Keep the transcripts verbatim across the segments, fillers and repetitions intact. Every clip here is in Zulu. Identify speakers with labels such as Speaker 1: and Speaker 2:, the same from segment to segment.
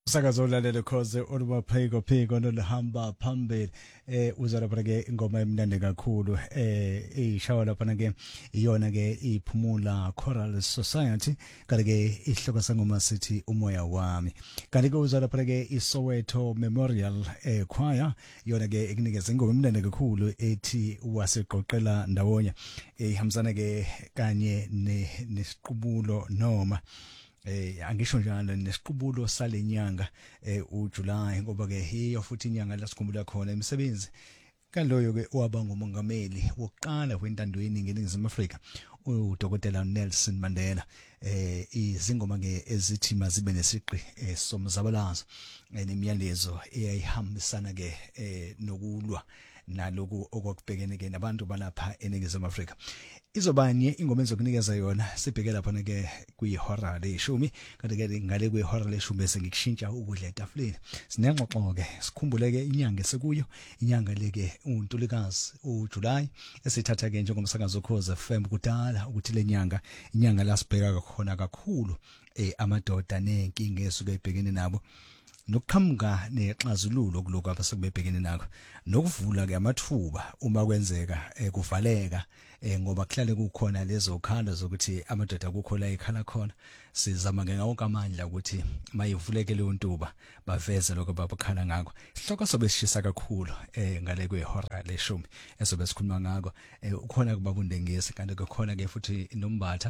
Speaker 1: Sakazolalela cause olubaphiko phiko nolihamba phambili eh uza lapha ke ingoma emnandi kakhulu eh ishawa lapha ke iyona ke iphumula Choral Society kanti ke ihloko sangoma sithi umoya wami kanti ke uza lapha ke iSoweto Memorial eh choir yona ke ikunikeza ingoma emnandi kakhulu ethi waseqoqela ndawonye ehambisana ke kanye nesiqubulo noma eh angisho njalo nesiqubulo salenyanga eh uJuly ngoba ke hiyo futhi inyanga lasikhumbula khona imisebenzi kaloyo ke waba ngumongameli wokuqala wentando yeningi eNingizimu Afrika uDokotela Nelson Mandela eh izingoma ke ezithi mazibe nesiqi eh, somzabalazo nemiyalezo eyayihambisana ke eh, nokulwa naloku okwakubhekene ke nabantu balapha eNingizimu Afrika izobanye ingoma enzokunikeza yona sibheke lapha ke kuyihora leshumi kanti ke ngale kwihora leshumi bese ngikushintsha ukudla etafuleni sinengxoxo ke sikhumbule ke inyanga esekuyo inyanga leke uNtulikazi uJuly esithatha ke njengomsakazo Khoza F M kudala ukuthi lenyanga inyanga lasibheka khona kakhulu eh amadoda nenkinga esuke ebhekene nabo nokuqhamuka nexazululo kuloko abasebebhekene nakho nokuvula ke amathuba uma kwenzeka eh, kuvaleka eh, ngoba kuhlale kukhona lezo khanda zokuthi amadoda kukho la ekhala khona sizama ke ngawo kamandla ukuthi mayivuleke leyo ntuba baveze lokho babakhala ngakho sihloko sobe sishisa kakhulu eh, ngale kwehora leshumi esobe sikhuluma ngakho eh, ukhona kubabundengisi kanti kukhona ke futhi nombatha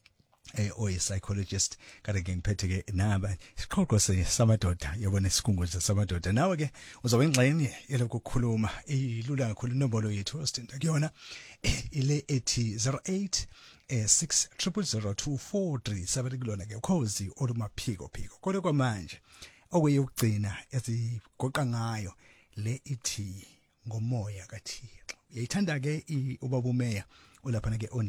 Speaker 1: eh oy psychologist kanti ke ngiphethe ke naba isiqoqo samadoda yabona isikhungo samadoda nawe ke uzobe ingxenye yelokho kukhuluma ilula kakhulu inombolo yethu osithinta kuyona ile ethi zero eight six zero zero zero two four three seven kulona ke ukhozi olumaphiko phiko kodwa kwamanje okuyokugcina esigoqa ngayo le ithi ngomoya kaThixo yayithanda ke ubaba umeya ulapha ke